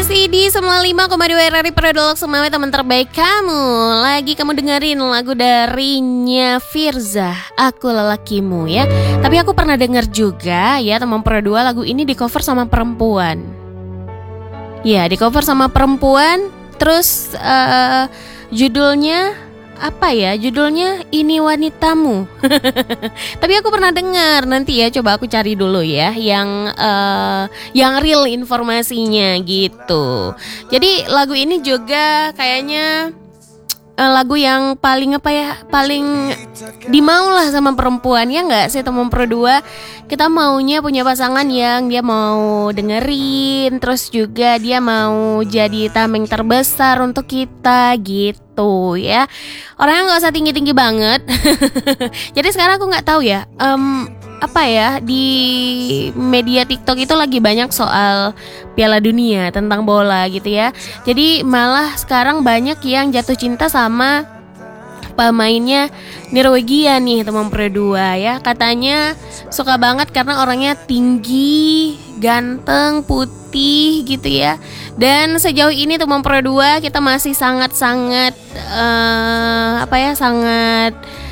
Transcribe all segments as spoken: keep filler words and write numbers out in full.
Masih di sembilan puluh lima koma dua R R I Produk Semangat, teman terbaik kamu. Lagi kamu dengerin lagu darinya Firza, Aku Lelakimu ya. Tapi aku pernah denger juga ya teman Pro dua, lagu ini di cover sama perempuan. Ya, di cover sama perempuan. Terus uh, judulnya apa ya? Judulnya Ini Wanitamu. Tapi aku pernah dengar. Nanti ya coba aku cari dulu ya yang uh, yang real informasinya gitu. Jadi lagu ini juga kayaknya uh, lagu yang paling apa ya? Paling dimau lah sama perempuan, ya nggak sih teman Pro dua? Kita maunya punya pasangan yang dia mau dengerin, terus juga dia mau jadi tameng terbesar untuk kita gitu ya. Orangnya nggak usah tinggi-tinggi banget. Jadi sekarang aku nggak tahu ya, um, apa ya, di media TikTok itu lagi banyak soal Piala Dunia, tentang bola gitu ya. Jadi malah sekarang banyak yang jatuh cinta sama pemainnya Norwegia nih teman Pro dua ya. Katanya suka banget karena orangnya tinggi, ganteng, putih gitu ya. Dan sejauh ini teman Pro dua kita masih sangat-sangat uh, apa ya, sangat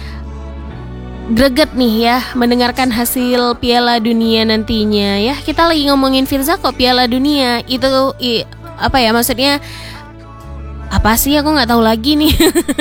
greget nih ya mendengarkan hasil Piala Dunia nantinya ya. Kita lagi ngomongin Firza kok Piala Dunia itu i, apa ya maksudnya, apa sih, aku nggak tahu lagi nih.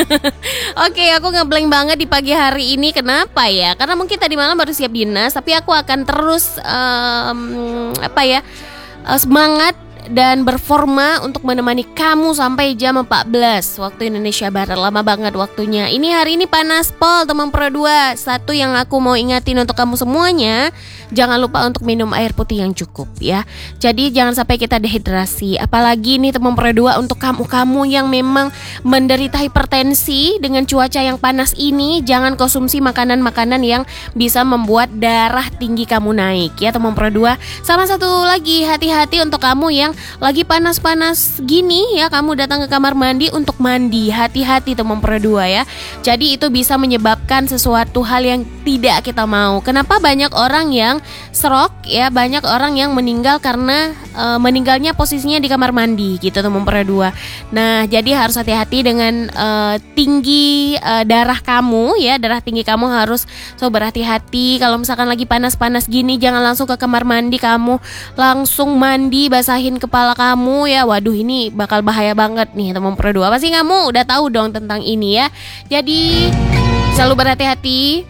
Oke, aku ngeblank banget di pagi hari ini. Kenapa ya? Karena mungkin tadi malam baru siap dinas, tapi aku akan terus um, apa ya uh, semangat dan berforma untuk menemani kamu sampai jam empat belas waktu Indonesia Barat. Lama banget waktunya. Ini hari ini panas pol teman Pro dua. Satu yang aku mau ingatin untuk kamu semuanya, jangan lupa untuk minum air putih yang cukup ya. Jadi jangan sampai kita dehidrasi. Apalagi nih teman Pro dua, untuk kamu-kamu yang memang menderita hipertensi dengan cuaca yang panas ini, jangan konsumsi makanan-makanan yang bisa membuat darah tinggi kamu naik ya teman Pro dua. Sama satu lagi, hati-hati untuk kamu yang lagi panas-panas gini ya, kamu datang ke kamar mandi untuk mandi, hati-hati teman Pro dua ya. Jadi itu bisa menyebabkan sesuatu hal yang tidak kita mau. Kenapa banyak orang yang stroke ya, banyak orang yang meninggal karena uh, meninggalnya posisinya di kamar mandi gitu teman Pro dua. Nah, jadi harus hati-hati dengan uh, tinggi uh, darah kamu ya, darah tinggi kamu harus so berhati-hati. Kalau misalkan lagi panas-panas gini, jangan langsung ke kamar mandi, kamu langsung mandi basahin kepala kamu ya. Waduh, ini bakal bahaya banget nih teman Pro dua. Pasti kamu udah tahu dong tentang ini ya. Jadi selalu berhati-hati,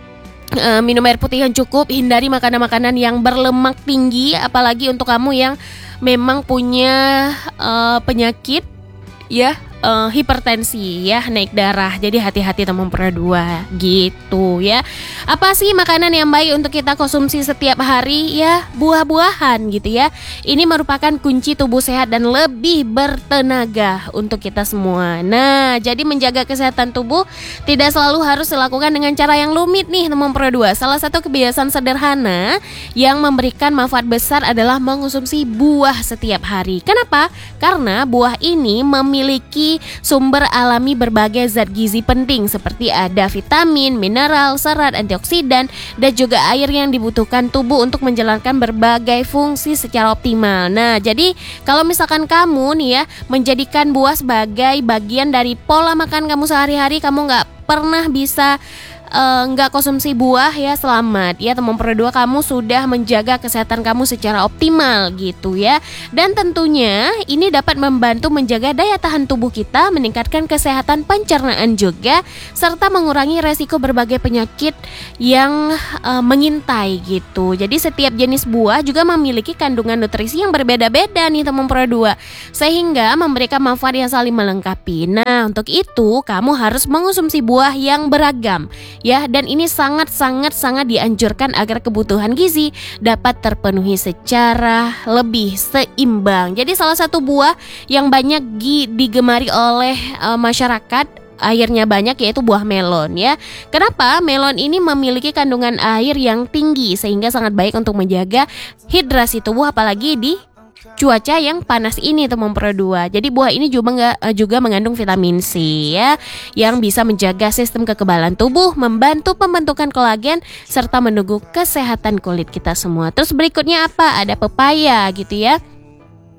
uh, minum air putih yang cukup, hindari makanan-makanan yang berlemak tinggi. Apalagi untuk kamu yang memang punya uh, penyakit ya, uh, hipertensi ya, naik darah. Jadi hati-hati teman Pro dua gitu ya. Apa sih makanan yang baik untuk kita konsumsi setiap hari ya? Buah-buahan gitu ya. Ini merupakan kunci tubuh sehat dan lebih bertenaga untuk kita semua. Nah, jadi menjaga kesehatan tubuh tidak selalu harus dilakukan dengan cara yang rumit nih teman Pro dua. Salah satu kebiasaan sederhana yang memberikan manfaat besar adalah mengonsumsi buah setiap hari. Kenapa? Karena buah ini memiliki sumber alami berbagai zat gizi penting seperti ada vitamin, mineral, serat, antioksidan, dan juga air yang dibutuhkan tubuh untuk menjalankan berbagai fungsi secara optimal. Nah, jadi kalau misalkan kamu nih ya menjadikan buah sebagai bagian dari pola makan kamu sehari-hari, kamu nggak pernah bisa Uh, nggak konsumsi buah ya, selamat ya teman Pro dua, kamu sudah menjaga kesehatan kamu secara optimal gitu ya. Dan tentunya ini dapat membantu menjaga daya tahan tubuh kita, meningkatkan kesehatan pencernaan juga, serta mengurangi resiko berbagai penyakit yang uh, mengintai gitu. Jadi setiap jenis buah juga memiliki kandungan nutrisi yang berbeda-beda nih teman Pro dua, sehingga memberikan manfaat yang saling melengkapi. Nah, untuk itu kamu harus mengonsumsi buah yang beragam ya, dan ini sangat-sangat sangat dianjurkan agar kebutuhan gizi dapat terpenuhi secara lebih seimbang. Jadi salah satu buah yang banyak gi- digemari oleh uh, masyarakat, airnya banyak, yaitu buah melon ya. Kenapa? Melon ini memiliki kandungan air yang tinggi sehingga sangat baik untuk menjaga hidrasi tubuh apalagi di cuaca yang panas ini teman Pro dua. Jadi buah ini juga enggak, juga mengandung vitamin C ya, yang bisa menjaga sistem kekebalan tubuh, membantu pembentukan kolagen, serta menunggu kesehatan kulit kita semua. Terus berikutnya apa? Ada pepaya gitu ya.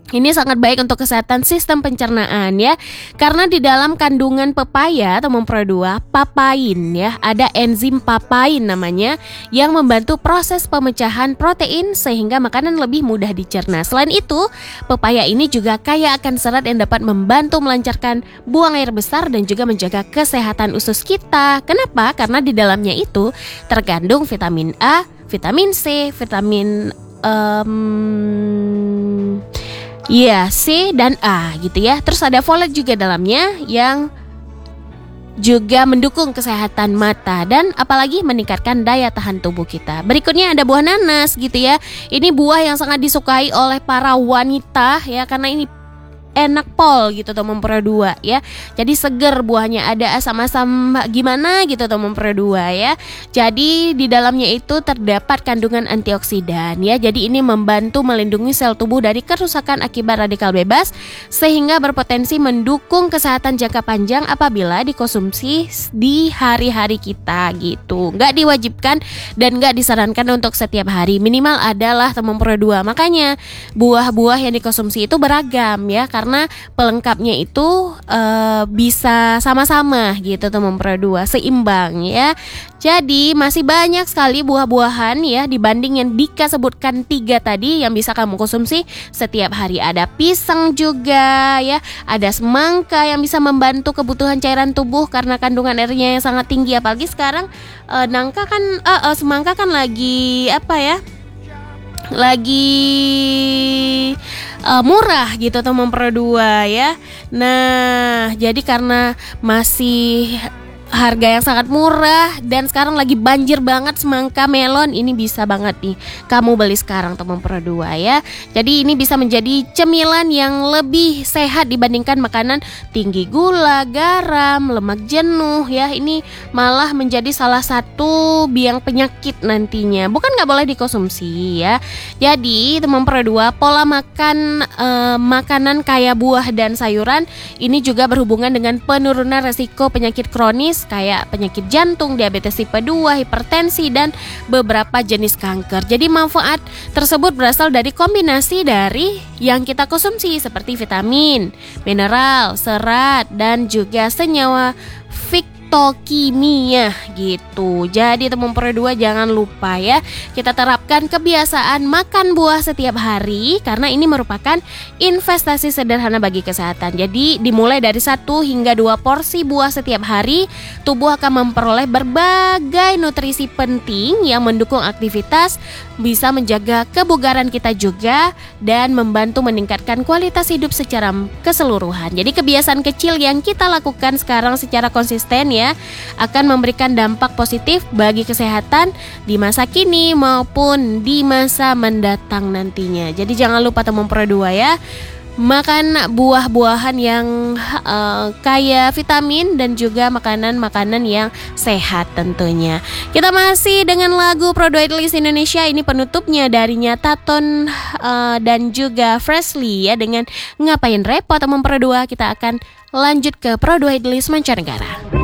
Ini sangat baik untuk kesehatan sistem pencernaan ya. Karena di dalam kandungan pepaya atau mempro dua, papain ya, ada enzim papain namanya yang membantu proses pemecahan protein sehingga makanan lebih mudah dicerna. Selain itu, pepaya ini juga kaya akan serat yang dapat membantu melancarkan buang air besar dan juga menjaga kesehatan usus kita. Kenapa? Karena di dalamnya itu terkandung vitamin A, vitamin C, vitamin um, Iya, C dan A gitu ya. Terus ada folat juga dalamnya yang juga mendukung kesehatan mata dan apalagi meningkatkan daya tahan tubuh kita. Berikutnya ada buah nanas gitu ya. Ini buah yang sangat disukai oleh para wanita ya, karena ini enak pol gitu tuh mempro dua ya. Jadi seger buahnya, ada asam-asam gimana gitu tuh mempro dua ya. Jadi di dalamnya itu terdapat kandungan antioksidan ya. Jadi ini membantu melindungi sel tubuh dari kerusakan akibat radikal bebas sehingga berpotensi mendukung kesehatan jangka panjang apabila dikonsumsi di hari-hari kita gitu. Nggak diwajibkan dan nggak disarankan untuk setiap hari. Minimal adalah mempro dua. Makanya buah-buah yang dikonsumsi itu beragam ya, karena pelengkapnya itu uh, bisa sama-sama gitu tuh mempro dua, seimbang ya. Jadi masih banyak sekali buah-buahan ya dibanding yang Dika sebutkan tiga tadi yang bisa kamu konsumsi setiap hari. Ada pisang juga ya, ada semangka yang bisa membantu kebutuhan cairan tubuh karena kandungan airnya yang sangat tinggi. Apalagi sekarang uh, nangka kan uh, uh, semangka kan lagi apa ya? lagi uh, murah gitu tuh mempro dua ya. Nah, jadi karena masih harga yang sangat murah dan sekarang lagi banjir banget semangka melon, ini bisa banget nih kamu beli sekarang tuh mempro dua ya. Jadi ini bisa menjadi cemilan yang lebih sehat dibandingkan makanan tinggi gula, garam, lemak jenuh ya. Ini malah menjadi salah satu biang penyakit nantinya. Bukan nggak boleh dikonsumsi ya. Jadi mempro dua, pola makan eh, makanan kaya buah dan sayuran ini juga berhubungan dengan penurunan resiko penyakit kronis kayak penyakit jantung, diabetes tipe dua, hipertensi, dan beberapa jenis kanker. Jadi manfaat tersebut berasal dari kombinasi dari yang kita konsumsi seperti vitamin, mineral, serat, dan juga senyawa fitokimia gitu. Jadi teman mempro dua jangan lupa ya, kita terapkan kebiasaan makan buah setiap hari karena ini merupakan investasi sederhana bagi kesehatan. Jadi dimulai dari satu hingga dua porsi buah setiap hari, tubuh akan memperoleh berbagai nutrisi penting yang mendukung aktivitas, bisa menjaga kebugaran kita juga dan membantu meningkatkan kualitas hidup secara keseluruhan. Jadi kebiasaan kecil yang kita lakukan sekarang secara konsisten ya akan memberikan dampak positif bagi kesehatan di masa kini maupun di masa mendatang nantinya. Jadi jangan lupa teman mempro dua ya, makan buah-buahan yang uh, kaya vitamin dan juga makanan-makanan yang sehat tentunya. Kita masih dengan lagu Product List Indonesia, ini penutupnya dari Nyataton uh, dan juga Freshly ya dengan Ngapain Repot teman mempro dua. Kita akan lanjut ke Product List mancanegara.